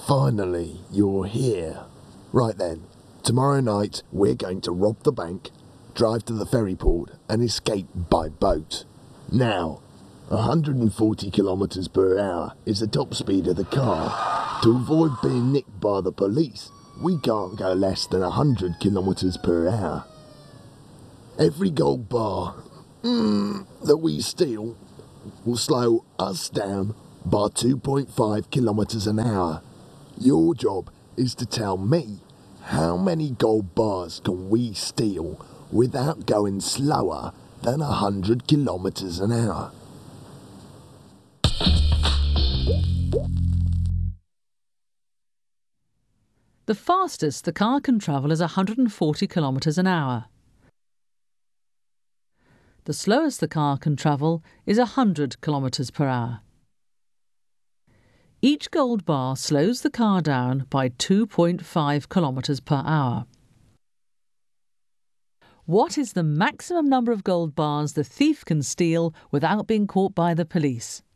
Finally, you're here. Right then, tomorrow night we're going to rob the bank, drive to the ferry port and escape by boat. Now, 140 kilometers per hour is the top speed of the car. To avoid being nicked by the police, we can't go less than 100 kilometers per hour. Every gold bar that we steal will slow us down by 2.5 kilometers an hour. Your job is to tell me how many gold bars can we steal without going slower than 100 kilometers an hour. The fastest the car can travel is 140 kilometers an hour. The slowest the car can travel is 100 kilometers per hour. Each gold bar slows the car down by 2.5 kilometers per hour. What is the maximum number of gold bars the thief can steal without being caught by the police?